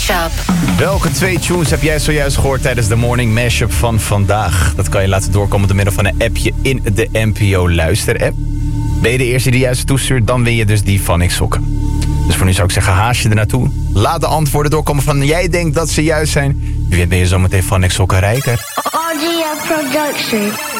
Mashup. Welke 2 tunes heb jij zojuist gehoord tijdens de morning mashup van vandaag? Dat kan je laten doorkomen door middel van een appje in de NPO Luister app. Ben je de eerste die de juiste toestuurt, dan win je dus die Van Ik sokken. Dus voor nu zou ik zeggen, haast je er naartoe. Laat de antwoorden doorkomen van jij denkt dat ze juist zijn. Wie weet ben je zometeen Van Ik sokken rijker. RGF Production.